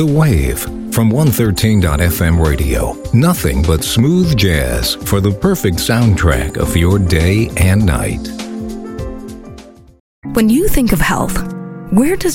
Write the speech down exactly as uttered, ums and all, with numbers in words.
The Wave from one thirteen F M radio. Nothing but smooth jazz for the perfect soundtrack of your day and night. When you think of health, where does